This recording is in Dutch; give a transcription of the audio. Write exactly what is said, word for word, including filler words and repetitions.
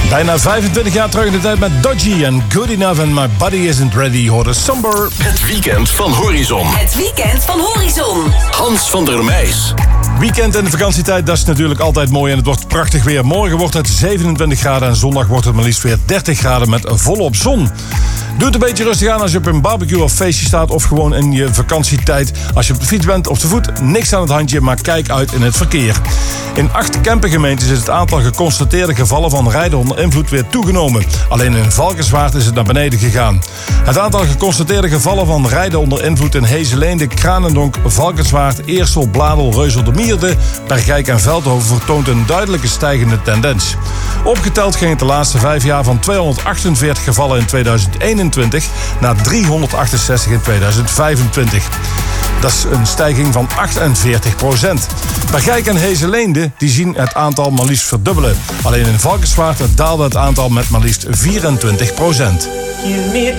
Bijna vijfentwintig jaar terug in de tijd met Dodgy en Good Enough and My Body Isn't Ready. Hoorde Somber. Het weekend van Horizon. Het weekend van Horizon. Hans van der Meijs. Weekend in de vakantietijd, dat is natuurlijk altijd mooi en het wordt prachtig weer. Morgen wordt het zevenentwintig graden en zondag wordt het maar liefst weer dertig graden met volop zon. Doe het een beetje rustig aan als je op een barbecue of feestje staat of gewoon in je vakantietijd. Als je op de fiets bent of te voet, niks aan het handje, maar kijk uit in het verkeer. In acht campergemeentes is het aantal geconstateerde gevallen van rijden onder invloed weer toegenomen. Alleen in Valkenswaard is het naar beneden gegaan. Het aantal geconstateerde gevallen van rijden onder invloed in Heeseleende, Kranendonk, Valkenswaard, Eersel, Bladel, Reuzel de Mierde, Bergijk en Veldhoven vertoont een duidelijke stijgende tendens. Opgeteld ging het de laatste vijf jaar van tweehonderdachtenveertig gevallen in tweeduizend eenentwintig naar driehonderdachtenzestig in tweeduizend vijfentwintig. Dat is een stijging van achtenveertig procent. Bergijk en Heeseleende die zien het aantal maar liefst verdubbelen. Alleen in Valkenswaard daalde het aantal met maar liefst vierentwintig procent.